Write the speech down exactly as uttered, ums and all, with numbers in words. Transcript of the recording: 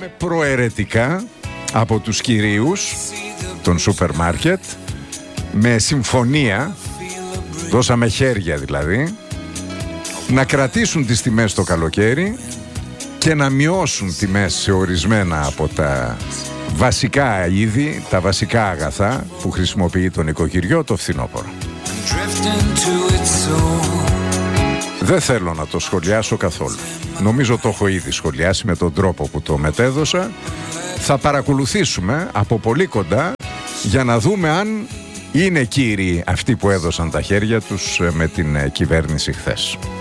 Ζητήσαμε προαιρετικά από τους κυρίους των σούπερ μάρκετ, με συμφωνία, δώσαμε χέρια δηλαδή, να κρατήσουν τις τιμές το καλοκαίρι και να μειώσουν τιμές σε ορισμένα από τα βασικά είδη, τα βασικά αγαθά που χρησιμοποιεί το νοικοκυριό το φθινόπωρο. Δεν θέλω να το σχολιάσω καθόλου. Νομίζω το έχω ήδη σχολιάσει με τον τρόπο που το μετέδωσα. Θα παρακολουθήσουμε από πολύ κοντά για να δούμε αν είναι κύριοι αυτοί που έδωσαν τα χέρια τους με την κυβέρνηση χθες.